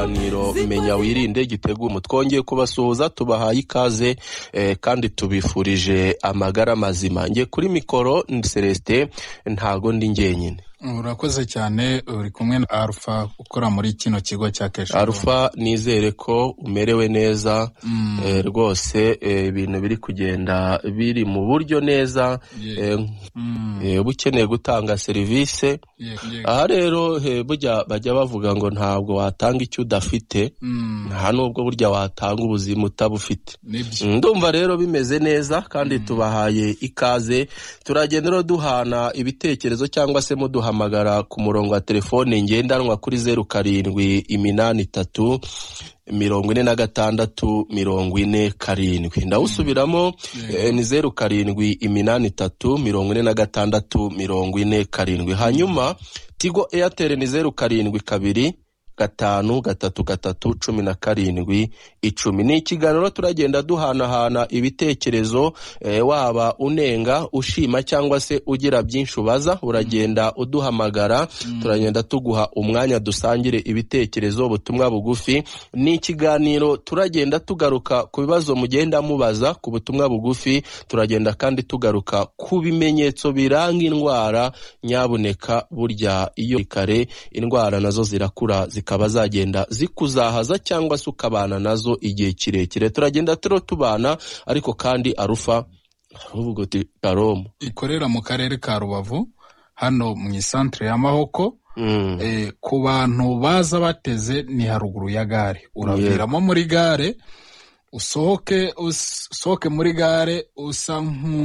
ikiganiro menya wirinde giteguye twongeye kubasuhuza tubahaye ikaze kandi tubifurije amagara mazima. Ngiye kuri mikoro ni Celestin, ntago ndi ngenyine. Urakoze cyane, uri kumwe na Alpha ukora muri kino kigo cya Kesha. Alpha, nizere ko umerewe neza rwose, ibintu biri kugenda biri mu buryo neza. Ukeneye gutanga serivisi aha rero bajya bavuga ngo ntabwo watanga icyo udafite, nta nubwo burya watanga ubuzima utabufite. Ndumva rero bimeze neza kandi tubahaye ikaze. Turagenda duhana ibitekerezo cyangwa se muduhamagara ku murongo wa telefone ngendanwa kuri 0783 46 ndawusubiramo, ni 0783 hanyuma Tigo Airtel ni 07 5 ni ikiganiro turagenda duhanahana ibitekerezo, waba unenga, ushima cyangwa se ugira byinshi ubaza, uragenda uduhamagara, turagenda tuguha umwanya dusangire ibitekerezo, ubutumwa bugufi. Ni ikiganiro turagenda tugaruka ku bibazo mugenda mubaza ku butumwa bugufi, turagenda kandi tugaruka ku bimenyetso biranga indwara. Nyabuneka burya iyo kare indwara nazo zirakura zikaba zagenda zikuzahaza cyangwa se ukabana nazo igihe kirekire. Turagenda tubana ariko kandi Alpha uvuga uti Karomo ikorera mu karere ka Rubavu hano mu isantre ya Mahoko. Ku bantu baza bateze ni haruguru ya gare, uraviramo muri gare, usohoke muri gare, usa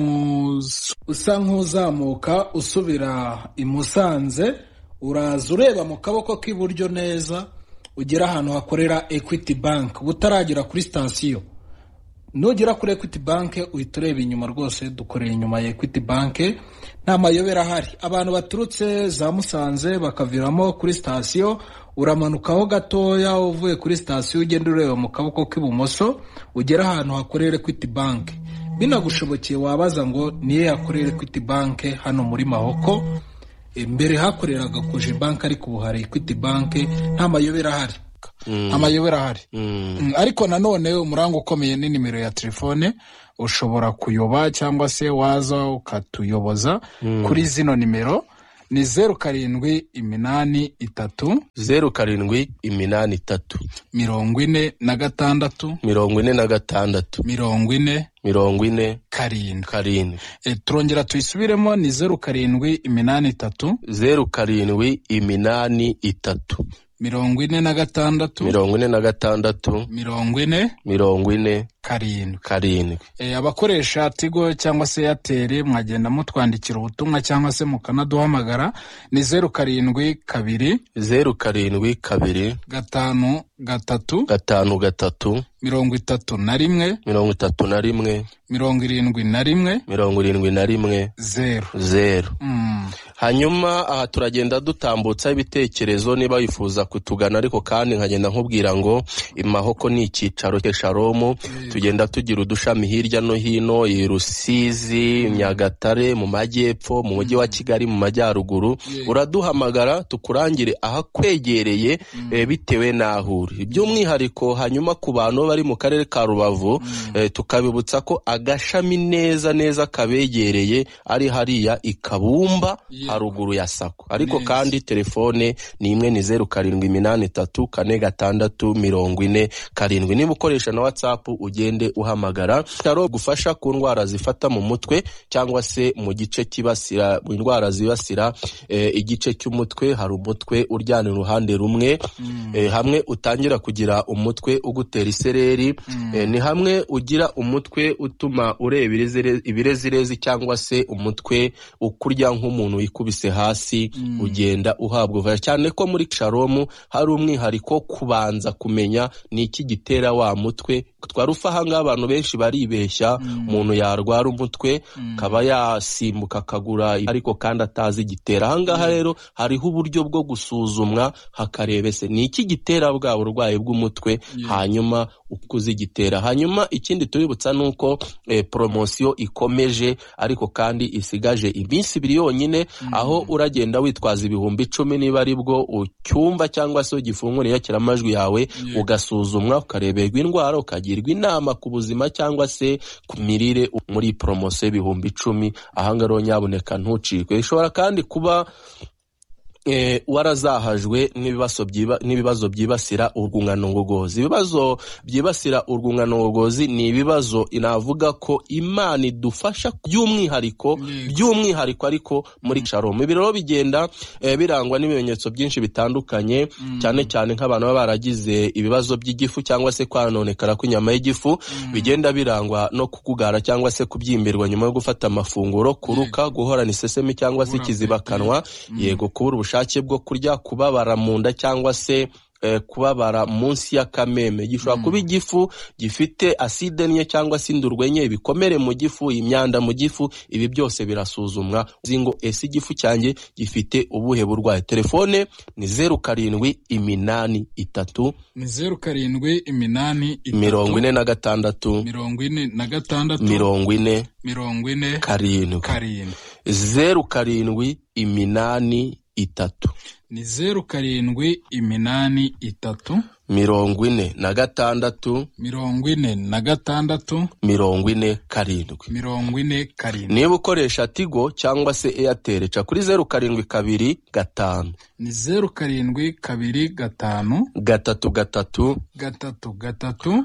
nk'uzamuka usubira i Musanze, uraza ureba mu kaboko k'iburyo neza, ugera ahantu hakorera Equity Bank. Butaragera kuri station, nugera kuri Equity Bank uhita ureba inyuma, rwose dukorera inyuma ya Equity Bank. Nta mayobera ahari. Abantu baturutse za Musanze bakaviramo kuri station, uramanukaho gatoya, uvuye kuri station ugenda ureba mu kaboko k'ibumoso, ugera ahantu hakorera Equity Bank. Binagushobokeye wabaza ngo niye yakorera Equity Bank hano muri Mahoko. Mbere hakoreraga Koje Bank ariko ubu hari Equity Bank. Nta mayobera ahari. Ariko nanone umurango ukomeye ni nimero ya telefone, ushobora kuyoba cyangwa se waza ukatuyoboza kuri zino nimero. Ni 0783 0783 46 40. Turongera tuyisubiremo, ni 0783 40. Abakoresha Tigo cyangwa se Airtel mwagenda mutwandikira ubutumwa cyangwa se mukanaduhamagara, ni 07 2 5 3 31 0. Hanyuma aha turagenda dutambutsa ibitekerezo niba wifuza kutugana, ariko kandi nkagenda nkubwira ngo Mahoko ni icyicaro cy'Esharomu. Tugenda tugira udushami hirya no hino, i Rusizi, Nyagatare mu majyepfo, mu mujyi wa Kigali mu majyaruguru. Uraduhamagara tukurangire ahakwegereye bitewe n'aho uri. By'umwihariko hanyuma ku bantu bari mu karere ka Rubavu, tukabibutsa ko agashami neza kabegereye ari hariya i Kabumba haruguru ya Sako. Ariko kandi telefone ni imwe, ni 0783 46 niba ukoresha na WhatsApp ugende uhamagara. Karo gufasha ku ndwara zifata mu mutwe cyangwa se mu gice kibasira, mu ndwara zibasira igice cy'umutwe. Hari umutwe uryana uruhande rumwe, hamwe utangira kugira umutwe ugutera isereri, ni hamwe ugira umutwe utuma ureba ibirezirezi cyangwa se umutwe ukurya nk'umuntu wikubise hasi, ugenda uhabwa ubufasha. Cyane ko muri Sharomu hari umwihariko kubanza kumenya ni iki gitera wa mutwe, twarufa ahangaha abantu benshi baribeshya, umuntu yarwara umutwe akaba yasimbuka akagura ariko kandi atazi igitera. Ahangaha rero hariho uburyo bwo gusuzumwa hakareba se ni iki gitera bwa burwayi bw'umutwe, hanyuma ukuze igitera. Hanyuma ikindi tubibutsa nuko promosiyo ikomeje ariko kandi isigaje iminsi 2 yonyine, aho uragenda witwaza ibihumbi 10 niba ari bwo ucyumva cyangwa se ugifunguriye kiramajwi yawe ugasuzumwa ukareberwa indwara ukagirwa inama ku buzima cyangwa se ku mirire muri promosiyo y'ibihumbi 10. Ahangaro nyaboneka ntucikwe. Ishobora kandi kuba warazahajwe n'ibibazo byibasira urwungano ngogozi. Ibibazo byibasira urwungano ngogozi ni ibibazo inavuga ko Imana idufasha by'umwihariko ariko muri Shalom. Ibi rero bigenda birangwa n'ibimenyetso byinshi bitandukanye, cyane cyane nk'abantu baba baragize ibibazo by'igifu cyangwa se kwanonekara kw'inyama y'igifu, bigenda birangwa no kukugara cyangwa se kubyimbirwa nyuma yo gufata amafunguro, kuruka, guhorana isesemi cyangwa se ikizibakanwa, yego kubura ubushake bwo kurya, kubabara mu nda cyangwa se kubabara munsi y'akameme. Gishobora kuba igifu gifite aside nke cyangwa se indurwe nke, ibikomere mu gifu, imyanda mu gifu. Ibi byose birasuzumwa zingo ese igifu cyanjye gifite ubuhe burwayi. Telefone ni 0783 ni 0783 46 niba ukoresha Tigo cyangwa se Airtel ca kuri 0725 ni 0725 33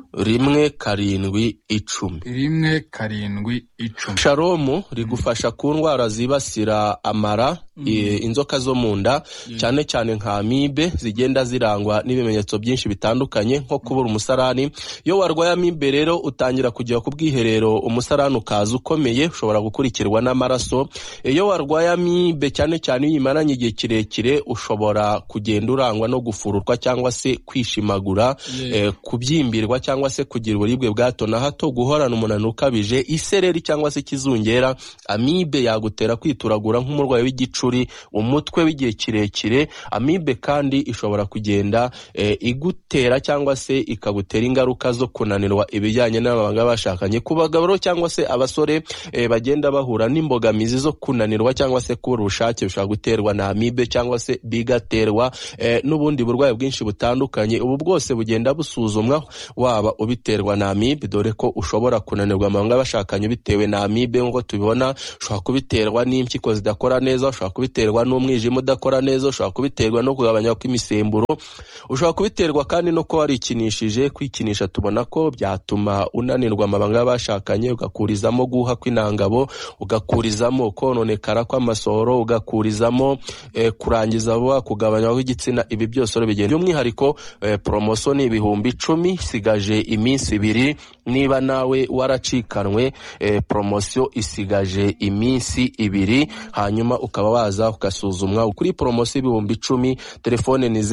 1710. Shalom rigufasha ku ndwara zibasira amara, inzoka zo mu nda, cyane cyane nka amibe zigenda zirangwa n'ibimenyetso byinshi bitandukanye nko kubura umusarani. Iyo warwaye amibe rero utangira kujya ku bwiherero, umusarani ukaza ukomeye, ushobora gukurikirwa n'amaraso. Iyo warwaye amibe cyane cyane yimaranye igihe kirekire, ushobora kugenda urangwa no gufururwa cyangwa se kwishimagura, kubyimbirwa cyangwa se kugira uburibwe bwa hato na hato, guhorana umunaniro ukabije, isereri cyangwa se kizungera. Amibe yagutera kwituragura nk'umurwayi w'igicuri, umutwe w'igihe kirekire. Amibe kandi ishobora kugenda igutera cyangwa se ikagutera ingaruka zo kunanirwa ibijyanye n'abaganga bashakanye. Ku bagabo cyangwa se abasore bagenda bahura n'imbogamizi zo kunanirwa cyangwa se kubura ubushake, bishobora guterwa na amibe cyangwa se bigaterwa n'ubundi burwayi bwinshi butandukanye. Ubu bwose bugenda busuzumwa, waba ubiterwa na amibe, dore ko ushobora kunanirwa amabanga bashakanye bitewe na amibe ngo tubibona. Ushobora kubiterwa n'impyiko zidakora neza, ushobora kubiterwa n'umwijima udakora neza, ushobora kubiterwa no kugabanya kw'imisemburo, ushobora kubiterwa kandi no ko warikinishije. Kwikinisha tubona ko byatuma unanirwa amabanga bashakanye, ugakurizamo guha kw'intangabo, ugakurizamo kononekara kw'amasohoro, ugakurizamo kurangiza vuba, kugabanya kw'igitsina. Ibi byose bigenda by'umwihariko. Promoso ni ibihumbi 10, sigaje iminsi 2. Niba nawe waracikanwe, promosiyo isigaje iminsi 2, hanyuma ukaba waza ugasuzumwa kuri promosiyo ibihumbi 10. Telefone ni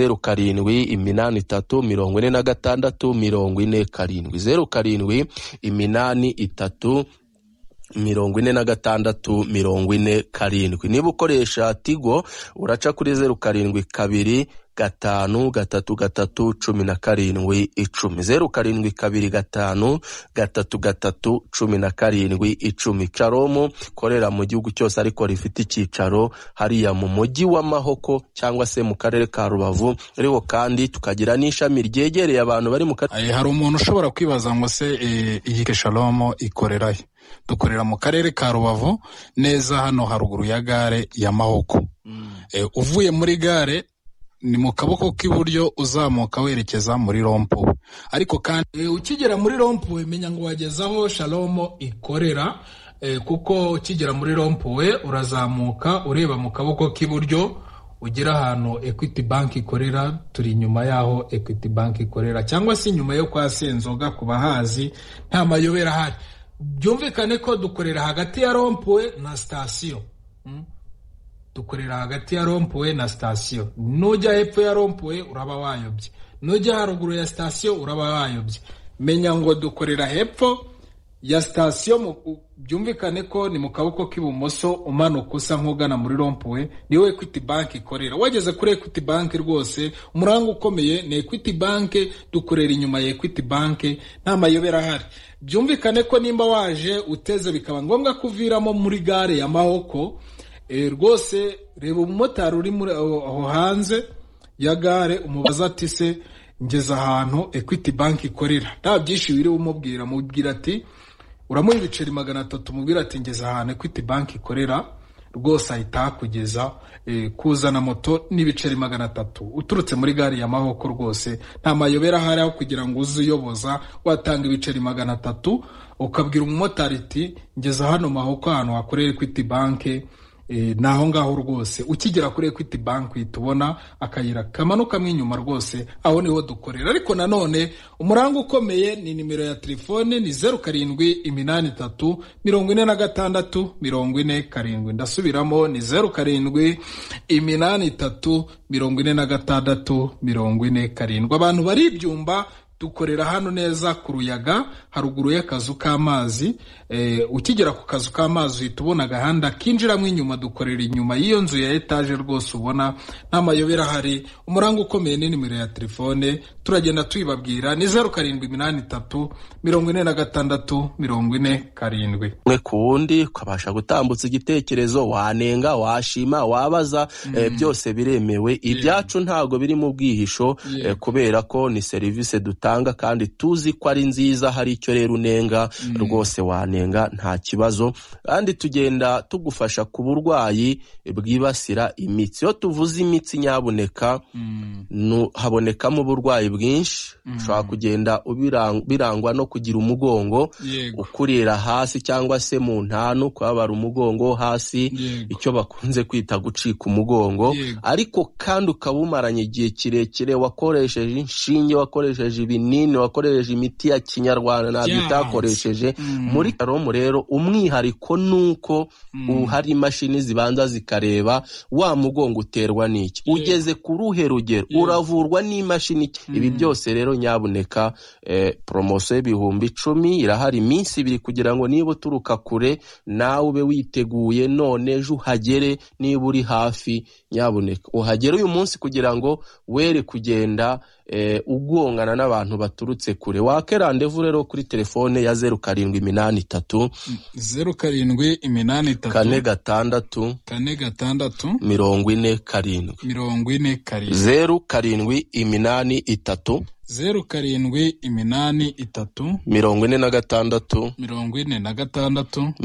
0783 46 Niba ukoresha Tigo uraca kuri 0725 0725 Shalom korera mu gihugu cyose ariko rifite icyicaro hariya mu mujyi wa Mahoko cyangwa se mu karere ka Rubavu. Ariko kandi tukagira n'ishami ryegereye abantu bari mu hari umuntu ushobora kwibaza ngo se iyi Shalom ikorera he? Dukorera mu karere ka Rubavu, neza hano haruguru ya gare ya Mahoko. Uvuye muri gare ni mu kaboko k'iburyo uzamuka werekeza muri rompo. Ariko kandi ukigera muri rompo menya ngo wagezaho Shalom ikorera, kuko ukigera muri rompo urazamuka ureba mu kaboko k'iburyo ugera ahantu Equity Bank ikorera. Turi inyuma yaho Equity Bank ikorera, cyangwa se inyuma yo kwa Senzoga ku bahazi, nta mayobera hari. Byumvikane ko dukorera hagati ya rompowe na station. Dukorera hagati ya rompowe na station. Nujya hepfo ya rompowe uraba wayobye, nujya haruguru ya station uraba wayobye. menya ngo dukorera hepfo ya sitasiyo, byumvikane ko ni mu kaboko k'ibumoso umanuka usa nk'ugana muri rompuwe, niyo Equity Bank ikorera. Wageze kuri Equity Bank rwose umuranga ukomeye ni Equity Bank, dukorera inyuma ya Equity Bank, nta mayobera ahari. Byumvikane ko nimba waje uteze bikaba ngombwa kuviramo muri gare ya Mahoko, rwose reba umumotari uri muri aho hanze ya gare, umubaza ati se ngeze ahantu Equity Bank ikorera, nta byinshi wiri umubwira, mubwira ati uramuha ibiceri 300, mubwira ati ngeze ahantu Equity Bank ikorera, rwose ahita kugeza kuzana moto n'ibiceri 300 uturutse muri gare ya Mahoko. Rwose nta mayobera ahari aho kugira ngo uze uyoboza watanga ibiceri 300 ukabwira umumotari ati ngeze hano Mahoko ahantu hakorera Equity Bank, naho ngaho rwose ukigera kuri Equity Bank uhitubona akayira kamanuka mwinyuma, rwose aho niho dukorera. Ariko nanone umuranga ukomeye ni nimero ya telefone ni 0783464047. Ndasubiramo ni 0783464047. Abantu bari ibyumba dukorera hano neza ku Ruyaga haruguru y'akazu k'amazi. Ukigera ku kazu k'amazi uhitubona agahanda kinjiramo inyuma, dukorera inyuma y'iyo nzu ya etage, rwose ubona nta mayobera hari. Umuranga ukomeye ni nimero ya telefone turagenda tuyibabwira ni 0783464047. mwe kundi ukabasha gutambutsa igitekerezo, wanenga, washima, wabaza, byose biremewe. Ibyacu ntago biri mu bwihisho, kubera ko ni service dutanga kandi tuzi ko ari nziza. Hari icyo rero unenga, rwose wanenga nta kibazo, kandi tugenda tugufasha ku burwayi bwibasira imitsi. Iyo tuvuze imitsi nyabuneka habonekamo uburwayi bwinshi. Ushobora kugenda birangwa no kugira umugongo ukurira hasi cyangwa se mu ntanu, kubabara umugongo hasi, icyo bakunze kwita gucika umugongo. Ariko kandi ukabumaranye igihe kirekire, wakoresheje inshinge, wakoresheje ibinini, wakoresheje imiti ya kinyarwanda ntabyo utakoresheje. Muri Karomu rero umwihariko nuko hari imashini zibanza zikareba wa mugongo uterwa n'iki, ugeze ku ruhe rugero, uravurwa n'imashini. Ibi byose rero nyabuneka, promotion y'ibihumbi 10 irahari iminsi 2 kugira ngo niba uturuka kure nawe ube witeguye none ejo uhagere. Niba uri hafi nyabuneka uhagere uyu munsi kugira ngo were kugenda ugongana n'abantu baturutse kure. Wake rendezvous rero kuri telefone ya 0783 0783 46 46 44 0783 0783 46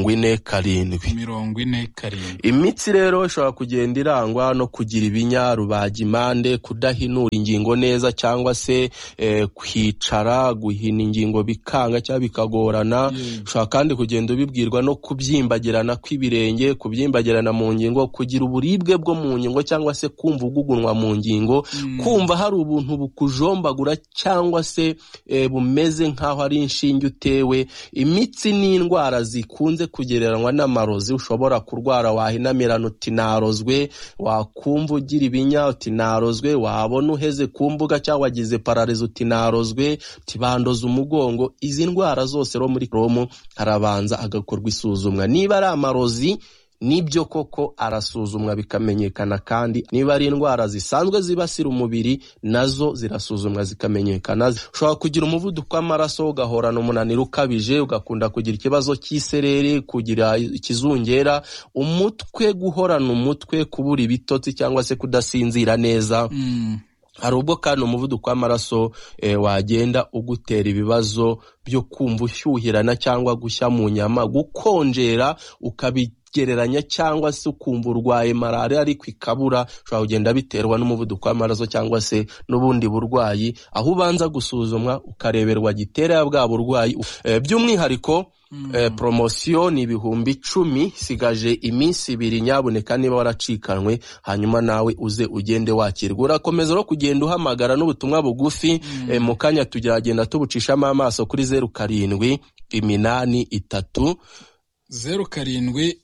44. Imitsi rero ishobora kugenda irangwa no kugira ibinya, rubagimpande, kudahinura ingingo neza cyangwa se kwicara, guhina ingingo bikanga cyangwa bikagorana. Ushobora kandi kugenda ubibwirwa no kubyimbagirana kw'ibirenge, kubyimbagirana mu ngingo, kugira uburibwe bwo mu ngingo cyangwa se kumva ugugunwa mu ngingo, kumva hari ubuntu bukujombagura cyangwa se bumeze nkaho ari inshinge utewe. Imitsi ni indwara zikunze kugereranywa n'amarozi. Ushobora kurwara, wahinamirana uti narozwe, wakumva ugira ibinya uti narozwe, wabona uheze ku mbuga cyangwa wagize pararize uti narozwe, tibandoza umugongo. Izi ndwara zose ro muri Karomu harabanza agakorwa isuzumwa. Niba ari amarozi nibyo koko arasuzumwa bikamenyekana, kandi niba ari indwara zisanzwe zibasira umubiri nazo zirasuzumwa zikamenyekana. Ushobora kugira umuvuduko w'amaraso, ugahorana umunaniro ukabije, ugakunda kugira ikibazo cy'isereri, kugira ikizungera, umutwe, guhorana umutwe, kubura ibitotsi cyangwa se kudasinzira neza. Hari ubwo kandi umuvuduko w'amaraso wagenda ugutera ibibazo byo kumva ushyuhirana cyangwa gushya mu nyama, gukonjera ukabigereranya cyangwa se ukumva urwaye malaria ariko ikabura. Ushobora kugenda biterwa n'umuvuduko w'amaraso cyangwa se n'ubundi burwayi, aho ubanza gusuzumwa ukareberwa gitera bwa burwayi. By'umwihariko promotion ni ibihumbi 10, sigaje iminsi 2 nyabuneka niba waracikanwe, hanyuma nawe uze ugende wakirwa. Urakomeza no kugenda uhamagara n'ubutumwa bugufi, mu kanya tugeragenda tubucishamo amaso kuri 0783 0783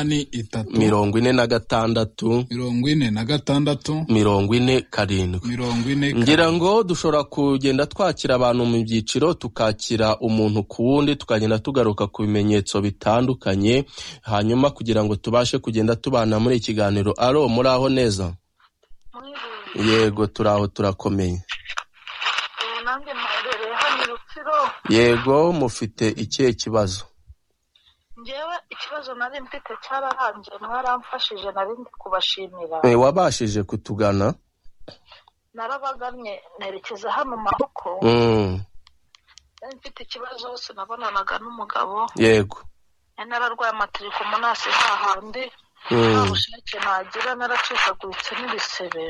46 47 ngira ngo dushobora kugenda twakira abantu mu byiciro tukakira umuntu ku wundi tukagenda tugaruka ku bimenyetso bitandukanye hanyuma kugira ngo tubashe kugenda tubana muri ikiganiro. Alo, muri aho neza? Yego, turaho turakomeye. Nange mperereye hano Rutsiro. Yego, mufite ikihe kibazo? Njyewe ikibazo nari mfite cyararangiye, mwaramfashije, nari ndi kubashimira. Wabashije kutugana? Narabagamye nerekeza hano Mahoko. Nari mfite ikibazo sinabonanaga n'umugabo. Yego. Nararwaye amatirikomonasi hahandi. Nta bushake nagira, naracikaguritse n'ibisebe.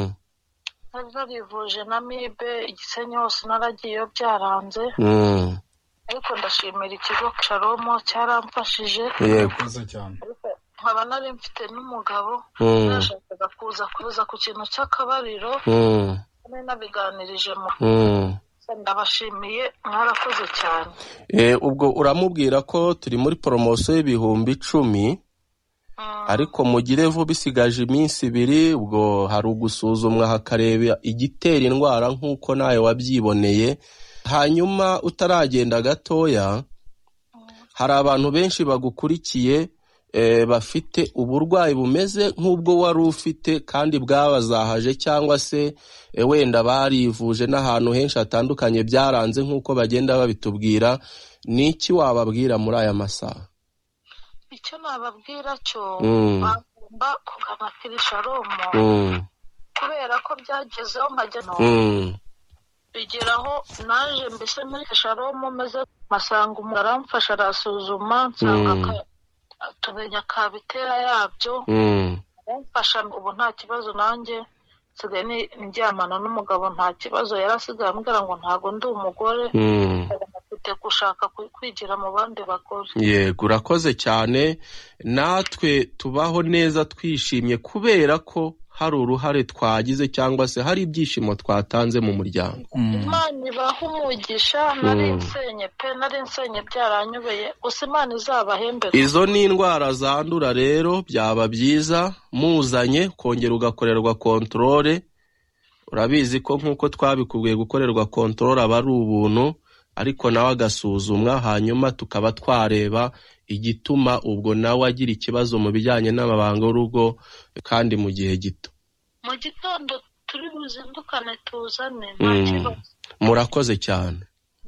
Narivuje na mibe, Igisenyi hose naragiyeyo byaranze. Ariko ndashimira ikigo Sharomo cyaramfashije. Yego. Nkaba nari mfite n'umugabo nashakaga kuza ku kintu cy'akabariro. Nari nabiganirije mu ndabashimiye, mwarakoze cyane. Ubwo uramubwira ko turi muri poromosiyo y'ibihumbi 10, ariko mugire vuba bisigaje iminsi 2, ubwo hari ugusuzumwa hakareba igitera indwara nk'uko nawe wabyiboneye. Hanyuma utaragenda gatoya, hari abantu benshi bagukurikiye bafite uburwayi bumeze nk'ubwo wari ufite kandi bwabazahaje, cyangwa se wenda barivuje n'ahantu henshi hatandukanye byaranze nk'uko bagenda babitubwira. Niki wababwira muri aya masaha? Icyo nababwira cyo bagomba kugana Sharomo, kubera ko byagezeho nkajya bigeraho naje mbese muri Sharomo maze masanga umuntu aramfasha, arasuzuma nsanga tumenya kabitera yabyo, aramfasha. Ubu nta kibazo, nanjye nsigaye njyamana n'umugabo nta kibazo. Yarasigaye ambwira ngo ntago ndi umugore, mfite gushaka kwigira mu bandi bagore. Yego, urakoze cyane. Natwe tubaho neza twishimye kubera ko hari uruhare twagize cyangwa se hari ibyishimo twatanze mu muryango. Imana ibaha umugisha. Nari nsenye byaranyobeye, gusa Imana izabahembe. Izo ni indwara zandura, rero byaba byiza muzanye kongera ugakorerwa kontrole. Urabizi ko nk'uko twabikubwiye gukorerwa kontrole aba ari ubuntu, ariko nawe agasuzumwa, hanyuma tukaba twareba igituma ubwo nawe agira ikibazo mu bijyanye n'amabanga y'urugo kandi mu gihe gito. Mu gitondo turi buzindukane tuzane, nta kibazo. Murakoze cyane.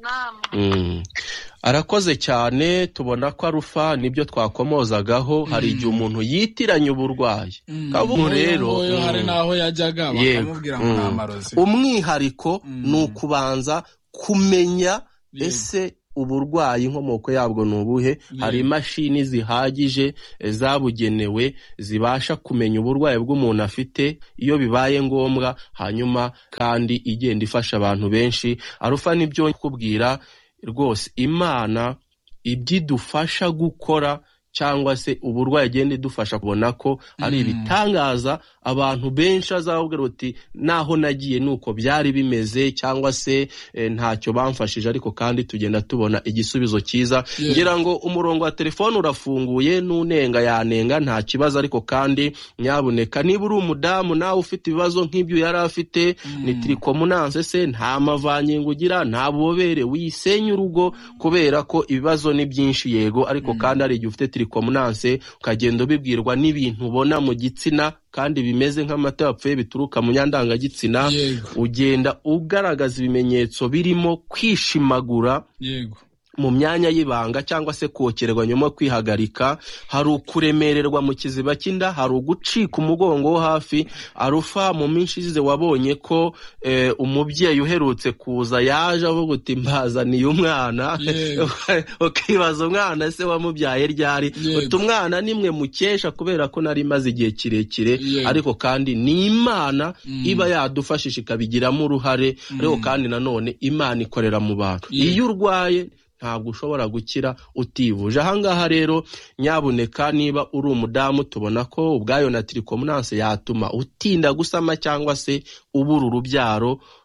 Arakoze cyane. Tubona ko arufa nibyo twakomozagaho. Hari igihe umuntu yitiranya uburwayi, kabumu rero hari naho yajyaga bakamubwira ngo n'amarozi. Umwihariko ni ukubanza kumenya ese uburwayi inkomoko yabwo nubuhe. Hari imashini zihagije zabugenewe zibasha kumenya uburwayi bw'umuntu afite iyo bibaye ngombwa, hanyuma kandi igenda ifasha abantu benshi. Arufa nibyo kubwira rwose, Imana ibyidufasha gukora cyangwa se uburwayi agenda idufasha kubona ko ari ibitangaza. Abantu benshi azababwira uti naho nagiye nuko byari bimeze, cyangwa se ntacyo bamfashije, ariko kandi tugenda tubona igisubizo cyiza. Ngira ngo umurongo wa telefone urafunguye, n'unenga yanenga nta kibazo, ariko kandi nyabuneka niba uri umudamu nawe ufite ibibazo nk'ibyo yari afite, ni trikomonanse se, nta mavangingo ugira, nta bubobere, wisenya urugo kubera ko ibibazo ni byinshi. Yego, ariko kandi hari igihe ufite trikomonanse ukagenda ubibwirwa n'ibintu ubona mu gitsina kandi bimeze nk'amata yapfuye bituruka mu nyandangagitsina. Ugenda ugaragaza ibimenyetso birimo kwishimagura mu myanya y'ibanga cyangwa se kokererwa nyuma kwihagarika, hari ukuremererwa mu kiziba cy'inda, hari ugucika umugongo wo hafi. Arufa mu minsi izize wabonye ko umubyeyi uherutse kuza yaje avuga uti mbazaniye umwana, ukibaza umwana se wamubyaye ryari? Uti umwana nimwe mukesha kubera ko nari maze igihe kirekire, ariko kandi ni Imana iba yadufashije ikabigiramo uruhare. Ariko kandi nanone Imana ikorera mu bantu. Iyo urwaye ntabwo ushobora gukira utivuje. Ahangaha rero nyabuneka niba uri umudamu, tubona ko ubwayo na trikomonanse yatuma utinda gusama cyangwa se ubura urubyaro,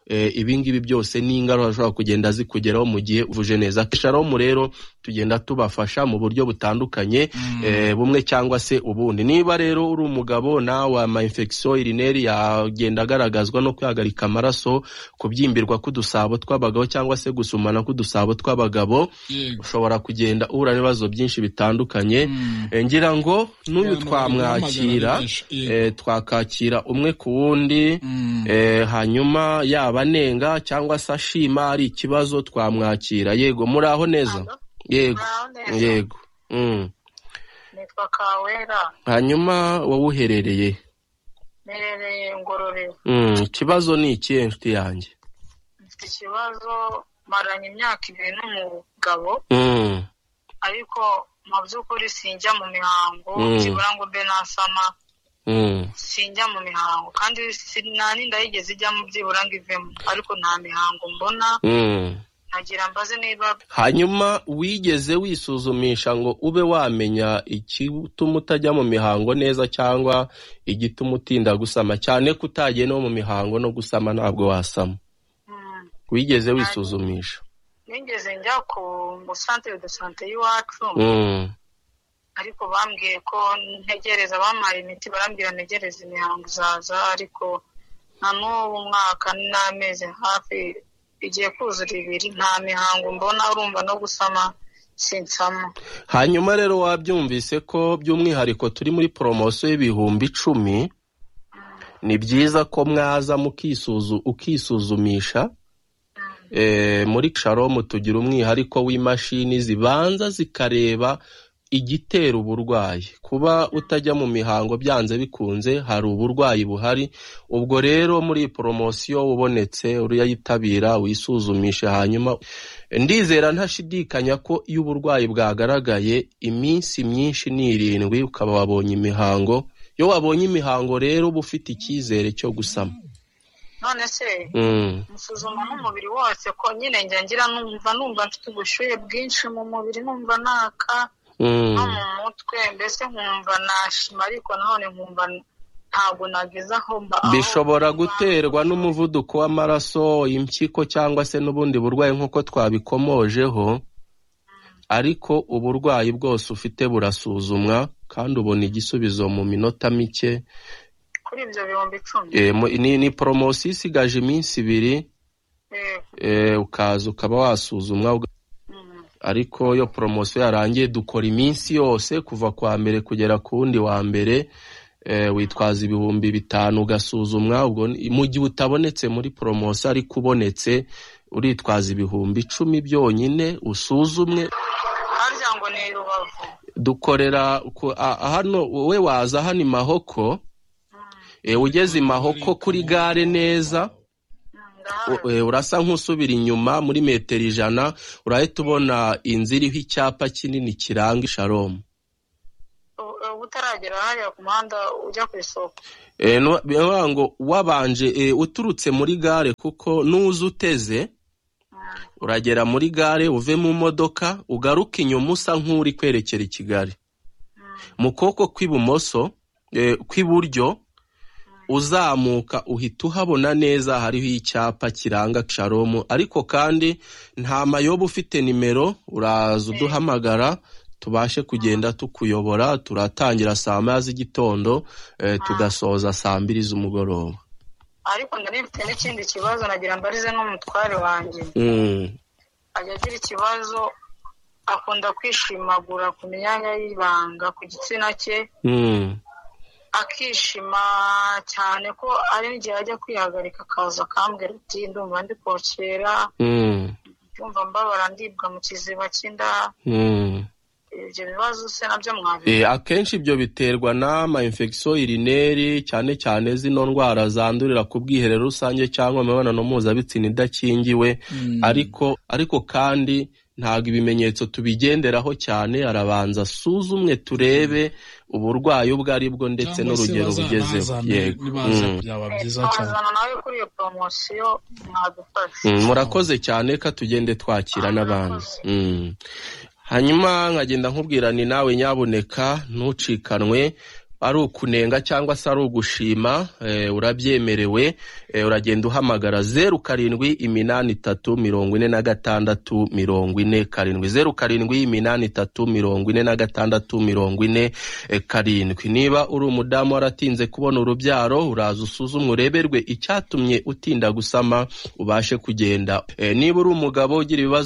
ibingibi byose n'ingaruka zishobora kugenda zikugeraho mu gihe uvuje neza. Shalom rero tugenda tubafasha mu buryo butandukanye bumwe cyangwa se ubundi. Niba rero uri umugabo nawe ama infection urinaire yagenda agaragazwa no kwihagarika amaraso, kubyimbirwa k'udusabo tw'abagabo cyangwa se gusumana k'udusabo tw'abagabo, ushobora kugenda uhura n'ibibazo byinshi bitandukanye. Ngira ngo n'uyu twamwakira twakakira umwe ku wundi, hanyuma yaba anenga cyangwa se ashima ari ikibazo twamwakira. Yego, muri aho neza? Yego. Nitwa Kawera. Hanyuma wowe uherereye? Merereye Ngororero. Ikibazo ni iki inshuti yanjye? Mfite ikibazo, maranye imyaka 2 n'umugabo, ariko mu by'ukuri sinjya mu mihango, kibura ngo mbe nasama, sinjya mu mihango, kandi sinani yigeze ijya mu byibura ngo ivemo, ariko nta mihango mbona. Nagira mbaze niba. Hanyuma wigeze wisuzumisha ngo ube wamenya igituma utajya mu mihango neza cyangwa igituma utinda gusama, cyane ko utagiye no mu mihango no gusama ntabwo wasama? Wigeze wisuzumisha? Nigeze njya ku centre de santé y'iwacu, ariko bambwiye ko ntegereza, bampaye imiti barambwira ntegereza imihango zaza, ariko nta n'ubu umwaka n'amezi hafi igiye kuzura 2 nta mihango mbona, urumva no gusama sinsama. Hanyuma rero wabyumvise ko by'umwihariko turi muri promotion y'ibihumbi 10, ni byiza ko mwaza ukisuzumisha. Muri Shalom tugira umwihariko w'imashini zibanza zikareba igitera uburwayi. Kuba utajya mu mihango byanze bikunze hari uburwayi buhari. Ubwo rero muri promotion ubonetse uriyitabira wisuzumisha, hanyuma ndizera ntashidikanya ko iyo uburwayi bwagaragaye iminsi myinshi ni 7 ukaba wabonye imihango. Iyo wabonye imihango rero uba ufite icyizere cyo gusama. None se musuzuma n'umubiri wose ko nyine njya ngira numva mfite ubushuye bwinshi mu mubiri, numva naka no mu mutwe, mbese nkumva nashima, ariko none nkumva ntabwo nageza aho mba. Bishobora guterwa n'umuvuduko w'amaraso, impyiko cyangwa se n'ubundi burwayi nk'uko twabikomojeho, ariko uburwayi bwose ufite burasuzumwa kandi ubona igisubizo mu minota mike. Kuri ibyo bihumbi 10 ni promotion isigaje iminsi 2, ukaza ukaba wasuzumwa. Ariko yo promotion yarangiye dukora iminsi yose kuva kwa mbere kugera ku wundi wa mbere, witwaza ibihumbi 5 ugasuzumwa. Ubwo mu gihe utabonetse muri promotion ariko ubonetse uritwaza ibihumbi 10 byonyine usuzumwe. Harya ngo ni Rubavu dukorera hano. Wowe waza hano i Mahoko, ugeze i Mahoko kuri gare neza, urasa nk'usubira inyuma muri metero 100 urahita ubona inzu iriho icyapa kinini kiranga Shalom. Utaragera hariya ku muhanda ujya ku isoko, ngo wabanje uturutse muri gare, kuko nuza uteze uragera muri gare, uve mu modoka ugaruka inyuma usa nk'uri kwerekera i Kigali. Mu kuboko kw'ibumoso kw'iburyo uzamuka uhita uhabona neza hariho icyapa kiranga Shalom, ariko kandi nta mayobo ufite nimero, uraza uduhamagara tubashe kugenda tukuyobora. Turatangira saa 9 z'igitondo tugasoza saa 2 z'umugoroba. Ariko ndarifite n'ikindi kibazo nagira mbarize n'umutware wanjye. Ajya agira ikibazo, akunda kwishimagura ku myanya y'ibanga ku gitsina cye, akishima cyane ko ari igihe ajya kwihagarika akaza akambwira ati ndumva ndi kokera, ndumva mbabara, ndibwa mu kiziba cy'inda. Ibyo bibazo se nabyo mwabizi? Akenshi ibyo biterwa n'ama infection urinaire, cyane cyane zino ndwara zandurira ku bwiherero rusange cyangwa imibonano mpuzabitsina idakingiwe. Ariko kandi ntago ibimenyetso tubigenderaho cyane, arabanza asuzumwe turebe uburwayi ubwo ari bwo ndetse n'urugero bugezeho. Yego, byaba byiza cyane. Nawe kuri iyo promotion mwadufasha. Murakoze cyane, ka tugende twakira n'abandi. Hanyuma nkagenda nkubwira ni nawe nyaboneka ntucikanwe. ari ukunenga cyangwa se ari ugushima urabyemerewe, uragenda uhamagara 0783464047. Niba uri umudamu waratinze kubona urubyaro, uraza usuzumwe ureberwe icyatumye utinda gusama ubashe kugenda. Niba uri umugabo ugira ibibazo